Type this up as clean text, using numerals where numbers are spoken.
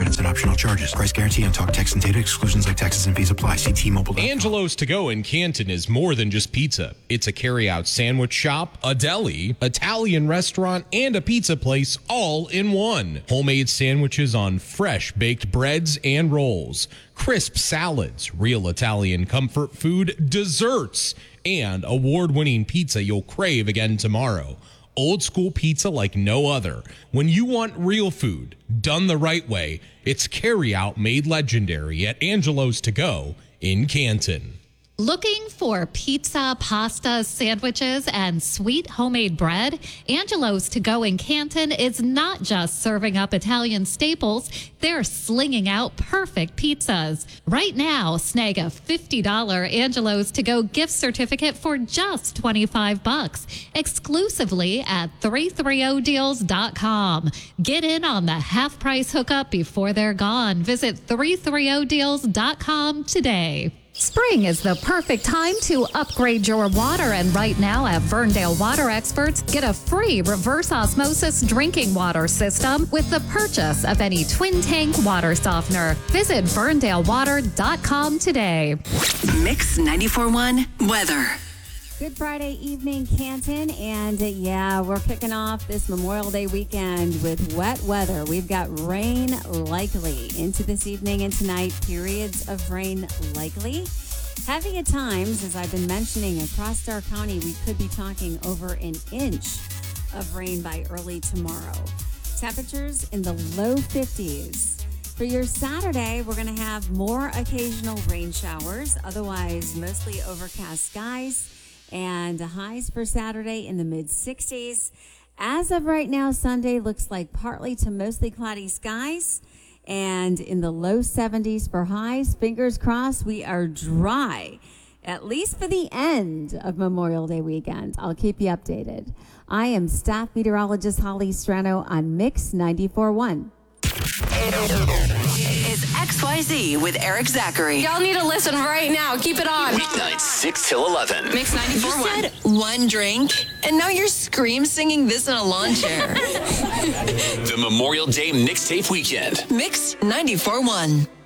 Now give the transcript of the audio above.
credits and optional charges. Price guarantee on talk, text, and data. Exclusions like taxes and fees apply. See T-Mobile. Angelo's To Go in Canton is more than just pizza. It's a carry-out sandwich shop, a deli, Italian restaurant, and a pizza place all in one. Homemade sandwiches on fresh baked breads and rolls, crisp salads, real Italian comfort food, desserts, and award-winning pizza you'll crave again tomorrow. Old school pizza like no other. When you want real food done the right way, it's carry-out made legendary at Angelo's To Go in Canton. Looking for pizza, pasta, sandwiches, and sweet homemade bread? Angelo's To Go in Canton is not just serving up Italian staples, they're slinging out perfect pizzas. Right now, snag a $50 Angelo's To Go gift certificate for just $25, exclusively at 330deals.com. Get in on the half-price hookup before they're gone. Visit 330deals.com today. Spring is the perfect time to upgrade your water, and right now at Ferndale Water Experts, get a free reverse osmosis drinking water system with the purchase of any twin tank water softener. Visit ferndalewater.com today. Mix 94.1 weather. Good Friday evening, Canton, and we're kicking off this Memorial Day weekend with wet weather. We've got rain likely into this evening and tonight, periods of rain likely. Heavy at times, as I've been mentioning, across Starr County, we could be talking over an inch of rain by early tomorrow. Temperatures in the low 50s. For your Saturday, we're going to have more occasional rain showers, otherwise mostly overcast skies. And highs for Saturday in the mid-60s. As of right now, Sunday looks like partly to mostly cloudy skies. And in the low 70s for highs. Fingers crossed, we are dry, at least for the end of Memorial Day weekend. I'll keep you updated. I am staff meteorologist Holly Strano on Mix 94.1. It's XYZ with Eric Zachary. Y'all need to listen right now. Keep it on. Weeknights 6 till 11. Mix 94.1. You said one drink, and now you're scream singing this in a lawn chair. The Memorial Day Mixtape Weekend. Mix 94.1.